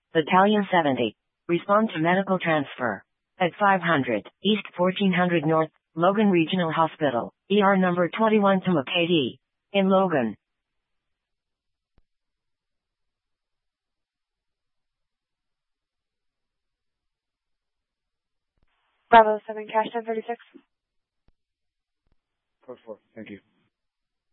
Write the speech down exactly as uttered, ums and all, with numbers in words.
Battalion seventy. Respond to medical transfer. At five hundred, East fourteen hundred North, Logan Regional Hospital, E R number twenty-one to M K D. In Logan. Bravo seven, Cash ten thirty-six. four four, thank you.